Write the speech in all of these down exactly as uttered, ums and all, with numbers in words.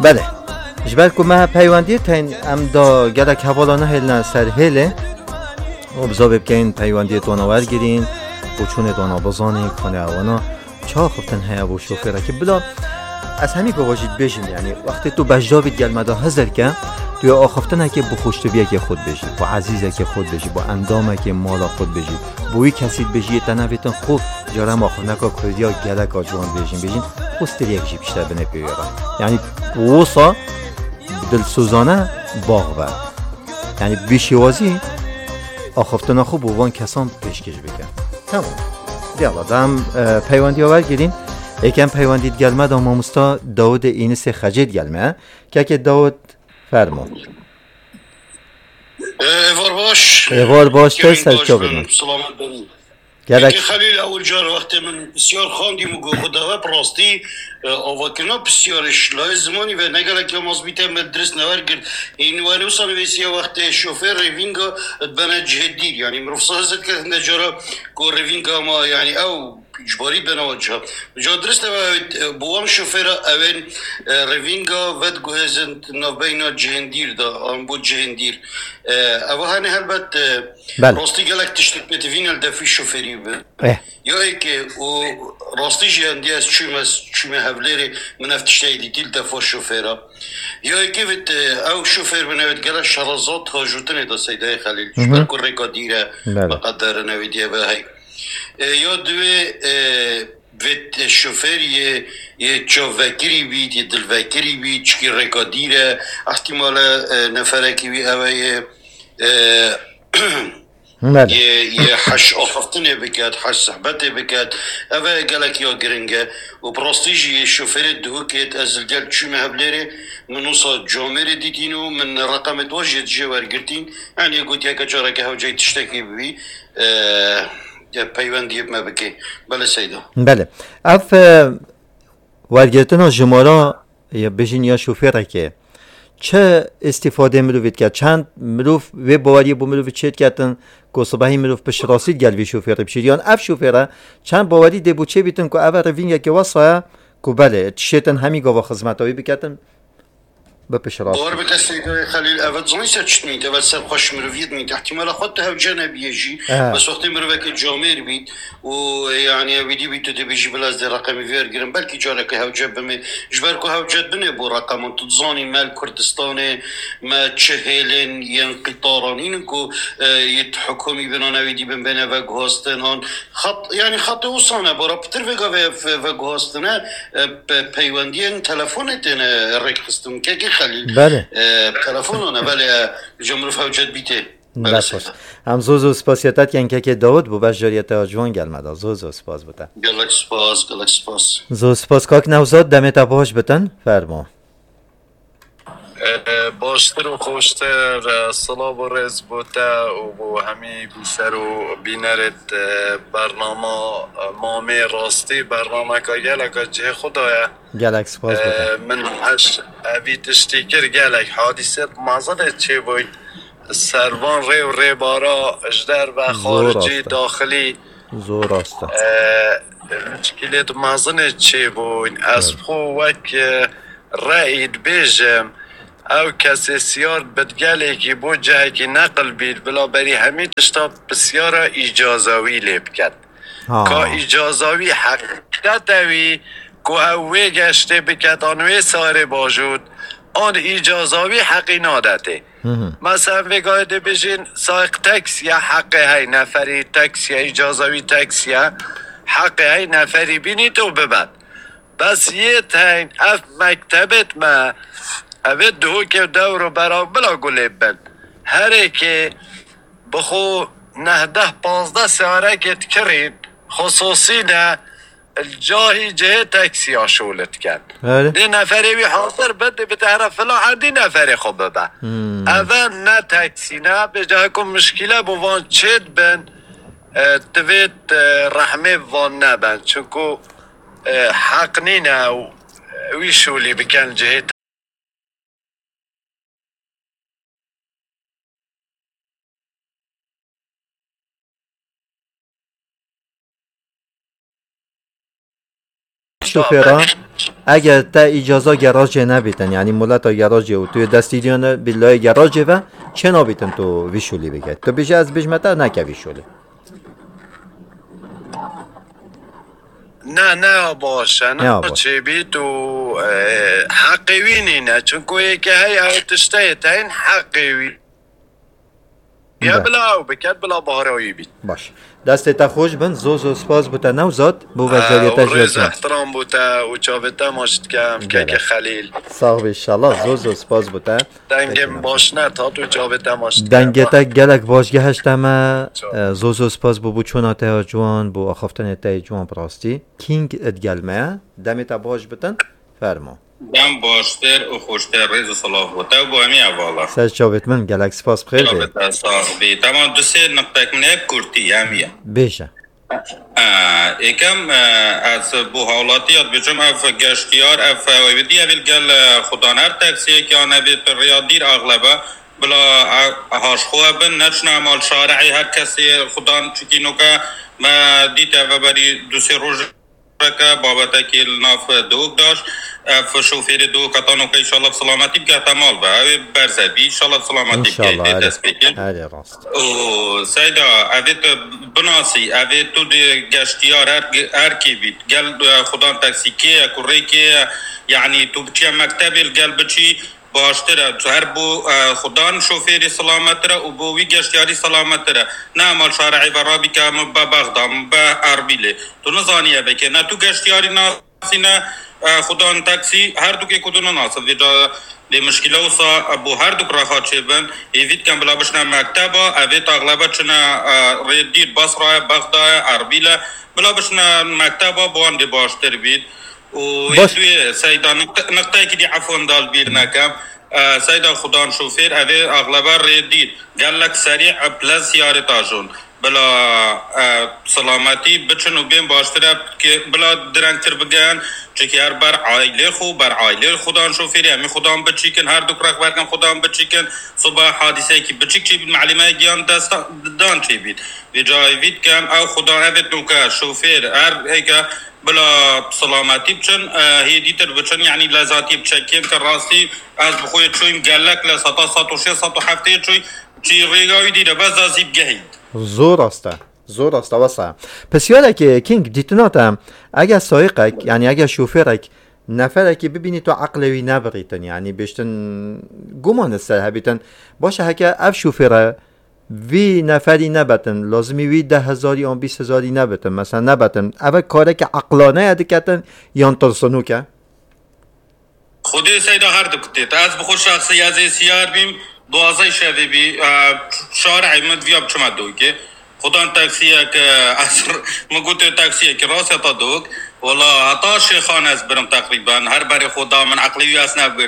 بله جبر که ما پیوندی تین ام دا گلک حوالانه هلن سر هله ابزا ببکین پیوندی دانا ورگیرین و چون دانا بزانین کنه اوانا چه خفتن هیا و شوفره که بلا از همی که واجد بیشیم یعنی وقتی تو بجدابید گلمدا هزر که توی آخفتنه که بخوشتبیه که خود بشی با عزیزه که خود بشی با اندامه که مالا خود بشی بوی کسید بشی تنویتن خوب جارم آخونه که کردیا گلک آجوان بشین بشین خوستر یک جی بیشتر بنه پیویرا یعنی وصا دلسوزانه باغ بر یعنی بیشیوازی آخفتنه خوب بوان کسان پیشکش بکن تمام دیالا دام پیوندی آور گیرین یکم پیوندید گلمه دا ماموستا داود اینس خجید گلمه که که داود فرمو ایوار باش ایوار باش تا سرچا بدن سلامت بریم گلک خلیل اول جار وقتی من بسیار خواندیم و گو خدا و پراستی آواکنا بسیارش لای زمانی و نگلک لاماز بیتم درست نور گرد این وانوسا نویسی وقتی شوفر ریوینگا بنا جهدیر یعنی مرفصه هزد که نجارا گو ریوینگا ما یعنی او اجباری بنواجه جا درست بوام شوفر اوین روینگا ود گوهزند نبینا جهندیر دا آن بود جهندیر اوه هنه هلبت راستی گلک تشتک بتوین الدفی شوفری به یا ای که راستی جهندی از چوم از چوم هفلری منفتشتای دیل دفا شوفرا یا ای که او شوفر بنوید گلک شرازات هاجوتنه دا سیده خلیل شبر کن ریکا دیره بقدر نویدیه به هی یا دوی ویت شوفر یه یه چاوکری بید یه دلوکری بید چکی رکادیره احتمال نفره که بی اوه یه یه حش آخفتنه بکد حش صحبته بکد اوه گلک یا گرنگه و برستیج یه شوفر دو کت از الگل چومه هبلره منوصا جامره دیدین و من رقم دواجه جوار گرتین یعنی گوت یکا چاره که هاو جای تشتکی ببی پیوندی ما بکی بله سیدا بله اف ورگرتن جمارا یا بجین یا شوفره که چه استفاده مروفید کرد چند مروف و باوری با مروف چید کردن که صبحی مروف پش راسید گل وی شوفره بشید یان اف شوفره چند باوری دبو چه بیتن که اول روینگه که واسه که بله تشیتن همی گاوا خدمتایی بکردن بپش راسید بار بکسته خلیل اول زنی سرچت مید اول سر خوش مروفید مید احتمال خود ته جنبیه جی بس وقتی مروفه که جامر بید و یعنی ویدی بید تو بیجی بلاز در رقمی ویر گرم بلکی جاره که هوجب بمی جبر که هوجب بنه بو رقم تزانی مال کردستان ما چهلن ین قطارانین که یت حکومی بنا ویدی بن بنه و گهاستن هان خط یعنی خط وصانه برا پتر وگا و گهاستنه پیوندین تلفونتن رکستم که خلیل بله تلفنونه بله جمهور فوجد بیته بله هم زوزو سپاسیتت ینکه که داود بو بش جاریت آجوان گلمده زوزو سپاس بودن گلک سپاس گلک سپاس زو سپاس کاک نوزاد دمت باش بتن فرما باشتر و خوشتر سلام و رز بوده و بو همی بیشتر و بینرد برنامه مامی راستی برنامه که گلک جه خدایه گلک سپاس بوده من هش اوی تشتیکر گلک حادثت مازده چه بوی سروان ری و ری بارا اجدر و خارجی داخلی زور آسته مشکلت مازنه چه بوی از خو وک رأید بیجم او کسی سیار بدگلی که بو جایی که نقل بید بلا بری همین تشتا بسیار ایجازاوی لیب کد که ایجازاوی حقیقت اوی که اوی گشته بکد آنوی ساره باجود آن ایجازاوی حقی نادته مثلا وگاه ده بجین سایق تکسی حقی های نفری تکسی ایجازاوی تکسی حقی های نفری بینی تو ببند بس یه تین اف مکتبت ما اوه دو که دورو برا بلا گله بند هره که بخو نهده پانزده سیاره که تکرین خصوصی نه الجاهی جه تکسی ها شولت کن دی نفری بی حاضر بده به طرف فلا عندی نفری خوب ببه اوه نه تکسی نه به جای کن مشکله بوان چید بند دوید رحمه وان نبند چونکو حق نینه و وی شولی بکن جه شوفرا اگر تا اجازه گراج نبیتن یعنی مولت گراج و توی دستیدیان بالله گراج و چه نبیتن تو ویشولی بگید تو بیش از بیش متر نکه ویشولی نه نه باشه نه چه بی تو حقیوینی نه چون کوی که هی ارتشته تین حقیوی یا بلا و بکد بلا بهاروی بید باش دست تا خوش بن زوز و سپاس بوده نوزاد بو وزاریتا جلسان ریز احترام بوده و چاوته ماشت کم که که خلیل صاحب انشالله زوز و سپاس بوده دنگم باش نه تا تو چاوته ماشت دنگتا گلک باشگه هشتم زوز و سپاس بو بو چون آته جوان بو آخفتن تا جوان براستی کینگ ادگلمه دمیتا باش بتن فرما دم باشتر و خوشتر ریز و صلاح بوده و با همی اوالا سر چاوت من گلک سپاس بخیر بی صاحبی تمام دو سه نقطه کنه کرتی همیه بیشه یکم از بو حالات یاد بچم اف گشتیار اف ویدی اول گل خدا نر تاکسیه که آنه بید ریاد دیر اغلبه بلا هاش خواه بن نچنه مال شارعی هر کسی خدا چکی نوکه ما دیتا و بری دو سه روز که بابتا که ناف دوک داشت اف شوفیر دو کتانو که انشالله سلامتی بگه تمال با اوی برزبی انشالله سلامتی بگه دست بگیر هره راست او سیدا اوی تو بناسی اوی تو دی گشتیار هر کی بید گل خدا تاکسی که کره که یعنی تو بچی مکتب گل بچی باشتره هر بو خدان شوفیری سلامت را و بو وی گشتیاری سلامت را نه مال شارعی برابی که با بغدام با اربیله تو نزانیه بکه نه تو گشتیاری ناسی نه خدان تاکسی هر دو که کدوم ناصف ویجا دی مشکل اوسا بو هر دو راخات شبن ایوید کم بلا بشنا مکتبا اوید اغلبه چنا ریدید بصره بغداد اربیله بلا بشنا مکتبا بوان دی باشتر بید و ایدوی سیدا نقطه که دی عفون دال بیر نکم سیدا خدان شوفیر اوی اغلبه ریدید گلک سریع پلس یاری تاجون بلا سلامتی بچن و بین باشتره که بلا درنگتر بگن چکی هر بر عائله خو بر عائله خدان شوفیری همی خدان بچیکن هر دو کرک برکن خدان بچیکن صبح حادثه کی بچیک چی بید معلمه گیان دست دان چی بید وی جای وید کم او خدا اوید نوکه شوفیر هر ایکا بلا سلامتی بچن هی دیتر بچن یعنی لذاتی بچکیم که راستی از بخوی چویم گلک لساتا ساتو شه ساتو هفته چوی چی ریگاوی دیره بس ازیب گهید زور است زور است واسه پس یاده که کینگ دیتناتم اگر سایقک یعنی اگر شوفرک نفره که ببینی تو عقلوی نبریتن یعنی بیشتن گمان سر هبیتن باشه هکه اف شوفره وی نفری نبتن لازمی وی ده هزاری آن بیست هزاری نبتن مثلا نبتن اول کاره که عقلانه یده کتن یان ترسنو که خودی سیده هر دو کتید از بخور شخصی از سیار بیم دوازه شده بی شارعی مدویاب چما دوی که خدا تاکسیه که اصر مگوت تاکسیه که راست تا دوک والا حتا شیخان از برم تقریبا هر بر خدا من عقلیوی از نبر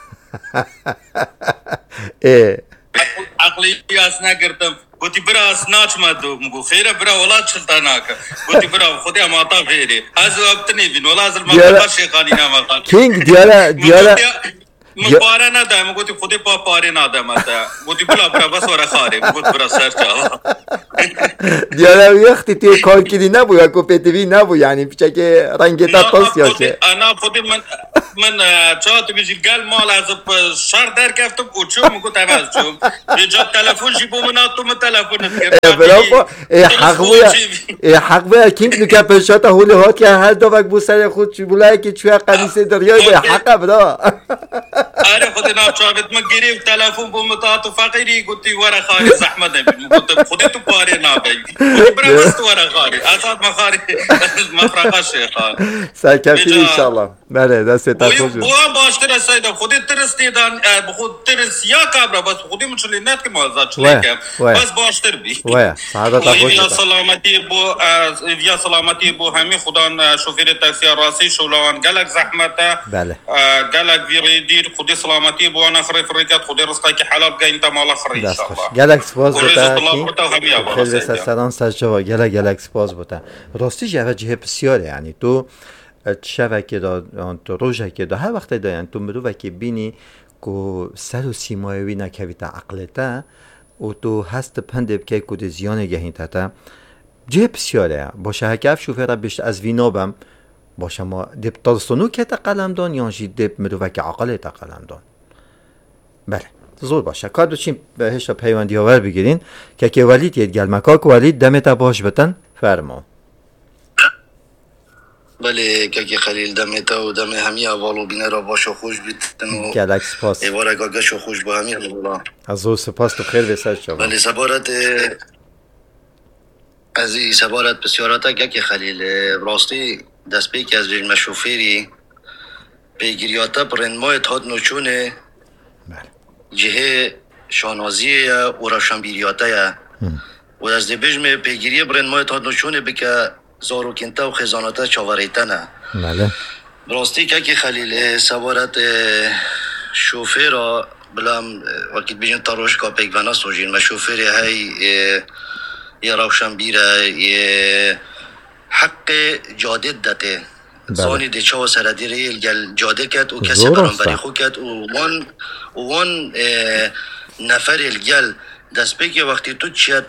عقلیوی از نگردم گوتی برا از ناچ مدو مگو خیره برا ولا چلتا ناکا گوتی برا خودی اماتا فیری از وقت نیبین ولا از المقابل شیخانی نامقان کینگ دیالا دیالا مپاره نده مگوتی خودی پا پاره نده مده گوتی بلا برا بس ورا خاره مگوت برا سر چاوا دیالا وقتی توی کار کردی نبو یا کوپیتیوی نبو یعنی پیچه که رنگیتا پاس یاشه انا خودی من من چا تو بیجی گل مال از شهر در کفتم اوچو مگوت عوض چوم بیجا تلفون جی بومنا تو من تلفون ای برافو ای حق بویا ای حق بویا کینگ نکه پشتا هولی ها که هر دو وقت بو سر خود چی بولای که چوی قمیسه دریای بویا حقه برا آره خودی نام چاوید من گریف تلفون بومتا تو فقیری گوتی ورا خاری زحمت نبید مگوت خودی تو پاره نابید گوتی برا بست ورا خاری ازاد مخاری مفرقه شیخان سرکفی انشالله بله دست تا خوش بو هم باشتر سیدا خودی ترستی دان بخود ترس یا کبرا بس خودی مچلی نت که موازد چلی کم بس باشتر بی ویا سعادت خوش ویا سلامتی بو ویا سلامتی بو همی خدا شوفیر تاکسی راسی شولوان گلک زحمت بله گلک ویری دیر خودی سلامتی بو انا خری فریقات خودی رزقا که حلال گین تمالا خری دست خوش گلک سپاس بوده خیلی سرسران سرجوا گلک گلک سپاس بوده راستی جوه جه بسیاره یعنی تو شبکه دا تو روزه دا هر وقت دا یعنی تو مرو که بینی که سر و سیمایوی نکوی تا عقلتا و تو هست پنده بکی که زیانه گهین تا تا جه بسیاره باشه هکف شوفره بشت از وینابم باشه ما دب تازسونو که تا قلمدان یا جی دب مروک عقل تا قلمدان. بله زور باشه کار دوچیم بهش پیوندی آور بگیرین که که ولید یه گل مکاک ولید دمت باش بتن فرما. بله که خلیل دمت و دم همی اولو بینه را باش و خوش بیتن و گلک سپاس ایواره گاگش و خوش با همی الله از او سپاس تو خیر بسر شما. بله سبارت از این سبارت بسیارات که خلیل راستی دست پی که از رجم شوفیری پیگیریاتا پرندمای اتحاد نوچونه جهه شانازی و روشنبیریاتا و از دی بجم پیگیری برندمای اتحاد نوچونه بکه زارو کنتا و خزانتا چاوریتنه. بله راستی که خلیل سوارت شوفر بلام وقتی بیشتر تاروش کا پیک و نسوجین. ما شوفر های یه روشن بیره یه حق جادت داده. زانی دیچا و سردی ریل گل جاده کرد و کسی برانبری خو کرد و وان وان نفر الگل دست پیک وقتی تو چیت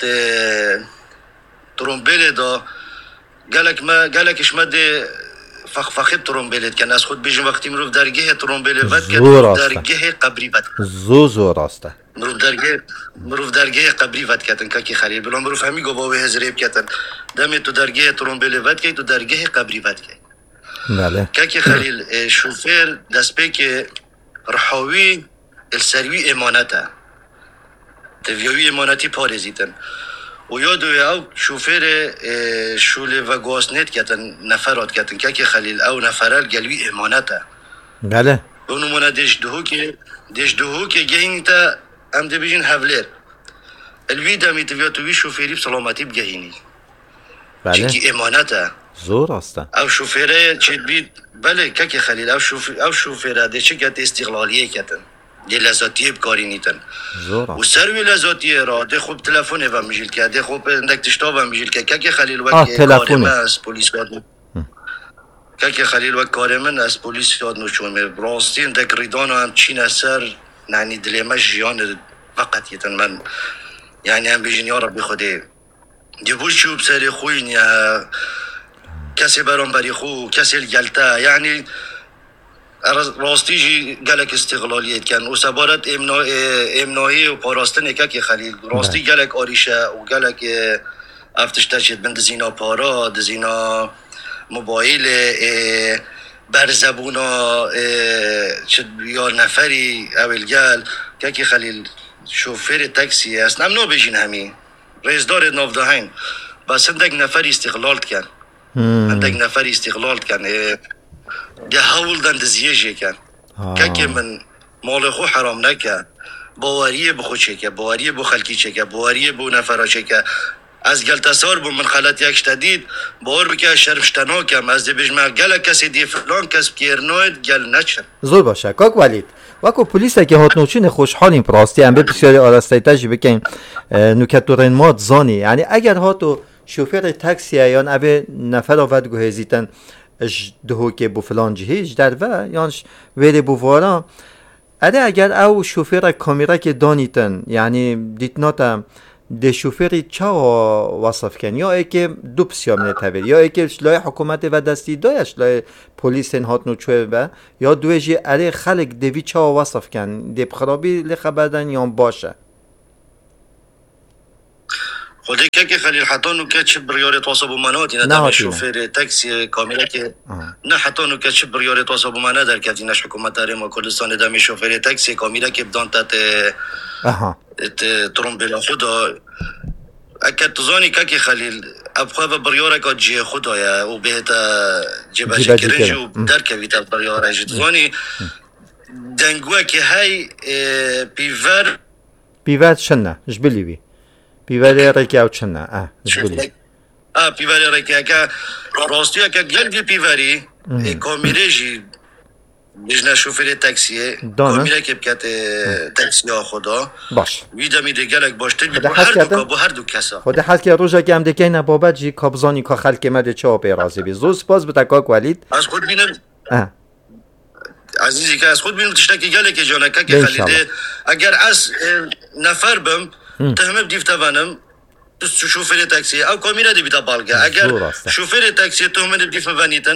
ترومبیل دا گلک ما گلکش مده فخ فخب ترومبیلت کن از خود بیشتر وقتی مروف درگه ترومبیل ود کرد درگه قبری ود زو زو راسته مروف درگه مروف درگه قبری ود کردن که خلیل بلام مروف همی گواهی هزریب کردن دم تو درگه ترومبیل ود که تو درگه قبری ود که بله که خلیل شوفر دست به که رحاوی السروی امانته تویوی امانتی پارزیدن و یادو او شوفر شوله و گواسنت کردن نفرات کردن که خلیل او نفرال گلوی امانته بله اونو منا دیش دهو که دیش دهو که گهینی تا هم ده بیجین حولر الوی دامی تویاتوی شوفری بسلامتی بگهینی بله چی امانته زور راسته او شوفره چی بید بله که خلیل او شوفر او شوفره ده چه کت استقلالیه کردن دی لذاتیه بکاری نیتن و سروی لذاتیه را ده خوب تلفونه و میجیل که ده خوب اندک تشتا و میجیل که که خلیل وقت کارمه از پولیس یاد که خلیل وقت کارمه از پولیس یاد نوچونه براستی اندک ریدان هم چین اثر نعنی دلیمه جیان فقط یتن من یعنی هم بیجین یا ربی خوده دی بول چوب سری خوین یا کسی برام بری خو کسی الگلتا یعنی راستی جی گلک استقلالیت کن و سبارت امناهی و پاراستن که خلیل راستی گلک آریشه و گلک افتشتر شد بند زینا پارا دزینا موبایل برزبونا یا نفری اول گل که خلیل شوفر تاکسی است نم نو بیشین همی رئیسدار نافدهین بس اندک نفری استقلال کن اندک نفری استقلال کن ده هول دن دزیجه کن که من مال خو حرام نکن باوریه بخو چکه باوریه بو خلکی چکه باوریه بو نفرا چکه از گل تصار بو من خلط یک شدید باور بکه شرمشتنا کم از دی بجمع گل کسی دی فلان کس کیرنوید گل نچن زور باشه کاک ولید وکو پلیس که هات نوچین خوشحالیم پراستی هم به بسیاری آراسته تجی بکن نوکتورین ماد زانی یعنی اگر هاتو شوفر تاکسی یا نبه نفر آورد گوهزیتن اش دهو که بو فلان جهیج در و یانش ویلی بو وارا اده اگر او شوفر کامیرا که دانیتن یعنی دیتناتا ده شوفری چا وصف کن یا ای که دو بسیار نتبیر یا ای که شلای حکومت و دستی دای شلای پولیس هات نوچوه و یا دویجی علی خلق دوی چا وصف کن ده بخرابی لخبردن یا باشه خودی که خلیل حتی نو که چه بریارت واسه بمانات اینا دم شوفر تاکسی کامیرا که نه حتی نو که چه بریارت واسه بمانات در که اینش حکومت داره ما کردستان دم شوفر تاکسی کامیرا که بدان تات اها ترومبیل خدا اکد تزانی که خلیل ابخوا و بریاره که جه خدایا و بهتا جبهه کرنج و در که بیت بریاره جه تزانی دنگوه که های پیور پیور شنه جبلی بی پیوری رکی او چنه اه جبلی اه پیوری رکی که راستیه که گل پیوری کامیره جی بیشتر شوفر تاکسیه کامیره که بکت تاکسی ها خدا باش ویدا میده گلک باشته بی با هر دو با هر دو کسا خدا حد که روزا که هم دکه نه بابت جی کابزانی که خلک مده چه آبه رازی بی زود سپاس به تکاک ولید از خود بینم اه عزیزی که از خود بینم تشتکی گلک جانکه که خلیده اگر از نفر بم تهمه بدیف توانم شوفر تاکسی او کامیره دی بیتا بالگه اگر شوفر تاکسی تهمه بدیف ونیتن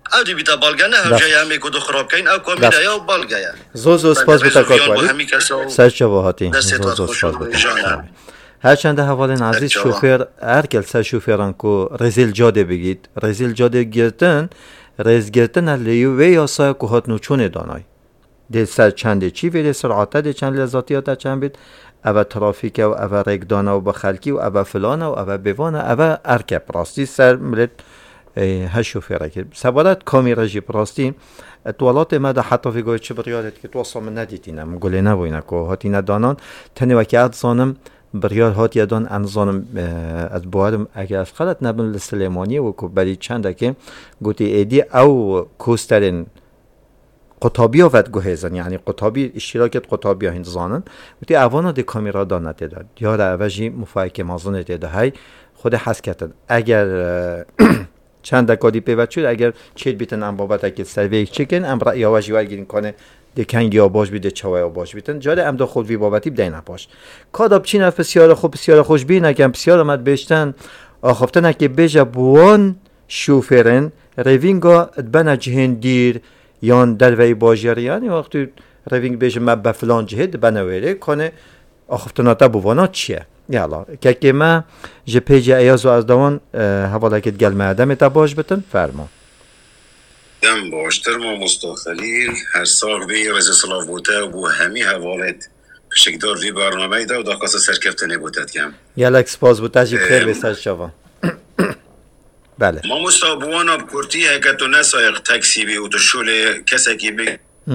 اودی بیتا بالگانه هر جای همی کدو خراب کن او کامیدا یا بالگایا زو زو سپاس بتا کاکوالی همین کسا سر شباهاتی دست زو تو زو خوش سپاس و بتا جانم. هرچند حوالین عزیز بچه‌ها. شوفر هرکل سر شوفران کو رزیل جاده بگید رزیل جاده گرتن رز گرتن لیو و یاسا کو هات نوچون دانای دل سر چنده چی ویده سرعاته ده چند لذاتیات چند بید او ترافیک و او رگدانه و بخلکی و او فلانه و او بوانه او ارکب راستی سر ملت اه، هالشوفيرة كده سبارات كاميرا جي براستي توالات ما ده حتى في قوي بريالت كده توصل من نديتينا مقولي نبوينا كو هاتينا دانان تاني وكيات زانم بريال هات يدان ان زانم اه، از بوادم اگر از خلط نبن لسليمانية وكو بري چنده که قوتي ايدي او كوسترين قطابیا ود گوهزن یعنی قطابی اشتراکت قطابیا هند زانن وقتی اوانا دی کامیرا دانته داد یا را اوجی مفایک مازن دیده های خود حس کردن اگر چند دکادی پیوت شد اگر چیل بیتن ام بابت اکل سرویک چکن ام را یاوجی ور گیرین کنه دی کنگی آباش بیده چوای آباش بیتن جاده ام دا خود وی بابتی بدهی نپاش کاداب چین اف بسیار خوب بسیار خوش بین اکم بسیار آمد بشتن آخفتن اکی بیجا بوان شوفرن روینگا ادبنا جهن دیر یان در وی باجریان وقتی روینگ بیش مب فلان جهت بنویره کنه آخفتناتا بوانا چیه یالا که که ما جه پیج ایازو از دوان حوالا که گل معدم تا باش بتن فرما دم باشتر ما مستخلیل هر سال بی رز سلاف بوده و بو همی حوالت شکدار ری برنامه ده و داخل سرکفتنه بودد کم یالک سپاس بود تجیب خیر بسر شوان بله ما مستابوانا بکرتی هکتو نسایق تکسی بی و تو شول کسکی بی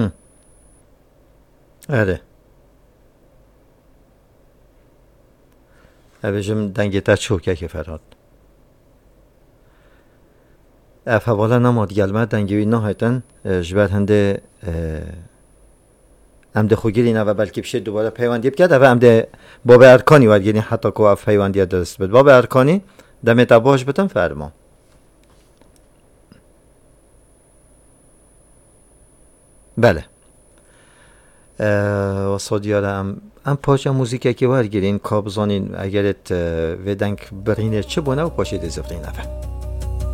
اره اوشم دنگی تا چوکه که فراد اف حوالا نماد گلمه دنگی نه هایتن جبر هنده امده خوگیری نه و بلکه بشه دوباره پیوندی بکرد و امده باب ارکانی ورد گیرین حتی که اف پیوندی درست بد باب ارکانی دمتا باش بتن فرما بله و صدیاره ام ام پاچه موزیکه که ورگیرین کابزانین اگرت ودنک برینه چه بونه و پاچه دیزفرین افه